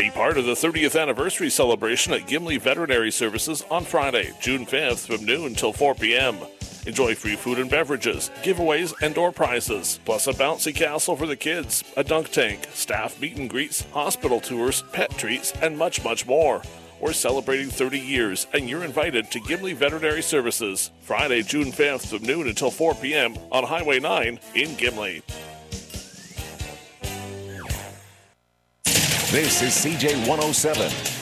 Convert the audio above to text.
Be part of the 30th anniversary celebration at Gimli Veterinary Services on Friday, June 5th from noon till 4 p.m. Enjoy free food and beverages, giveaways, and door prizes, plus a bouncy castle for the kids, a dunk tank, staff meet and greets, hospital tours, pet treats, and much, much more. We're celebrating 30 years, and you're invited to Gimli Veterinary Services, Friday, June 5th from noon until 4 p.m. on Highway 9 in Gimli. This is CJ 107.